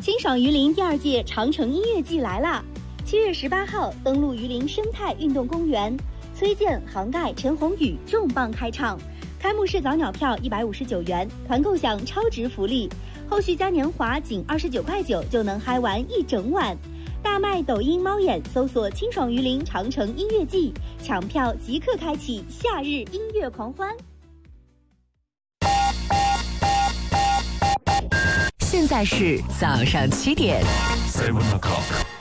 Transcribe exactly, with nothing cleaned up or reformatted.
清爽榆林第二届长城音乐季来啦！七月十八号登陆榆林生态运动公园，崔健、杭盖、陈鸿宇重磅开唱。开幕式早鸟票一百五十九元，团购享超值福利，后续嘉年华仅二十九块九就能嗨玩一整晚。大麦抖音猫眼搜索清爽榆林长城音乐季，抢票即刻开启夏日音乐狂欢。 现在是早上七点。 Seven o'clock.